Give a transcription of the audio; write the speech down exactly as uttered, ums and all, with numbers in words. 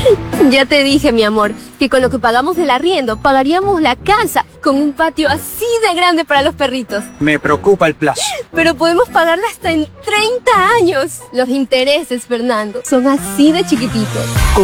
Ya te dije, mi amor, que con lo que pagamos del arriendo, pagaríamos la casa con un patio así de grande para los perritos. Me preocupa el plazo. Pero podemos pagarla hasta en treinta años. Los intereses, Fernando, son así de chiquititos.